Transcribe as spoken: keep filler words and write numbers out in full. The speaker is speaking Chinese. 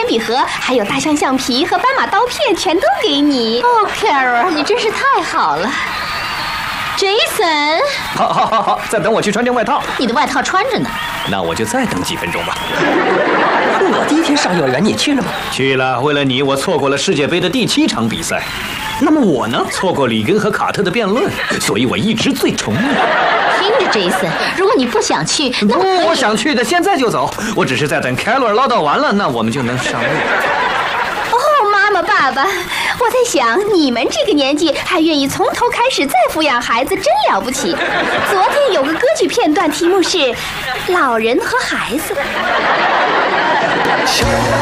笔盒，还有大象橡皮和斑马刀片，全都给你。 哦 ，Carol， 你真是太好了。Jason， 好，好，好，好，再等我去穿件外套。 你的外套穿着呢。 那我就再等几分钟吧。 我第一天上幼儿园，你去了吗？ 去了，为了你，我错过了世界杯的第七场比赛。那么我呢？错过里根和卡特的辩论，所以我一直最宠你。 听着 ，Jason， 如果你不想去，那么不，我想去的，现在就走。我只是在等凯洛尔唠叨完了，那我们就能上路。 妈妈、爸爸，我在想，你们这个年纪还愿意从头开始再抚养孩子，真了不起。昨天有个歌剧片段，题目是《老人和孩子》。